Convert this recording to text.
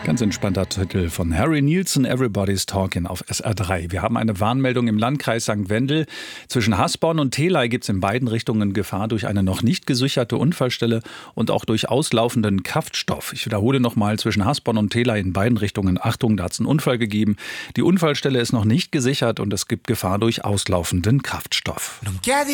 Ganz entspannter Titel von Harry Nilsson, Everybody's Talking auf SR3. Wir haben eine Warnmeldung im Landkreis St. Wendel. Zwischen Hasborn und Theley gibt es in beiden Richtungen Gefahr durch eine noch nicht gesicherte Unfallstelle und auch durch auslaufenden Kraftstoff. Ich wiederhole nochmal, zwischen Hasborn und Theley in beiden Richtungen. Achtung, da hat es einen Unfall gegeben. Die Unfallstelle ist noch nicht gesichert und es gibt Gefahr durch auslaufenden Kraftstoff.